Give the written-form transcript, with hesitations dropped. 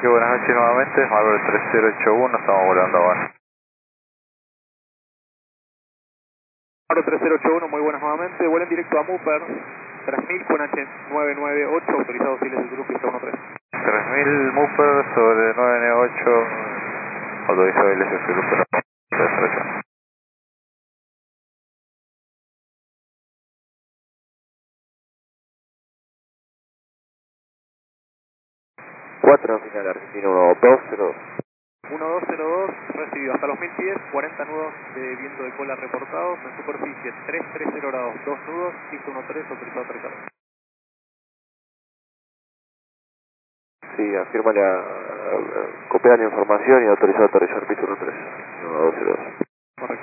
Sí, buenas noches nuevamente, Marvel 3081, estamos volando ahora. Marvel 3081, muy buenas nuevamente, vuelo en directo a Mooper, 3000 con H998, autorizado Siles del grupo 13. 3000 Mooper sobre 998, autorizado LSF Grupo 338. 4 final argentino 1202. 1202, recibido hasta los 1000 pies, 40 nudos de viento de cola reportados, en superficie 330 grados, 2 nudos, 613, autorizado aterrizar. Sí, afirma la copia la información y autorizado a aterrizar piso 13, 1202.